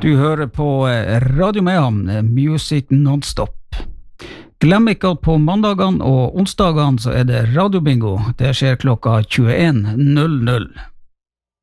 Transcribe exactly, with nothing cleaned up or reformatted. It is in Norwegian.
Du hører på Radio Mayhem, Music Non-Stop. Glem ikke at på mandagene og onsdagene så er det radiobingo. Det skjer klokka tjueen null null.